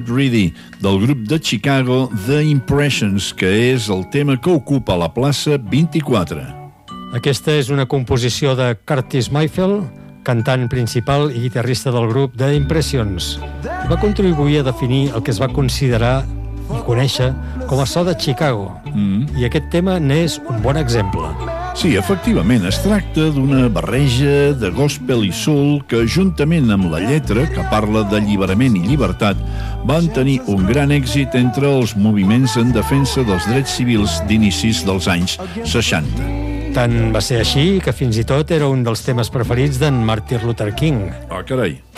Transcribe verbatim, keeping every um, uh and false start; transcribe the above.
Ready, del grup de Chicago The Impressions, que és el tema que ocupa la plaça vint-i-quatre. Aquesta és una composició de Curtis Mayfield, cantant principal i guitarrista del grup The Impressions. Va contribuir a definir el que es va considerar i conèixer com a so de Chicago. Mm. I aquest tema n'és un bon exemple. Sí, efectivament, es tracta d'una barreja de gospel i soul que, juntament amb la lletra, que parla d'alliberament i llibertat, van tenir un gran èxit entre els moviments en defensa dels drets civils d'inicis dels anys seixanta. Tant va ser així que fins i tot era un dels temes preferits d'en Martin Luther King. Ah, carai.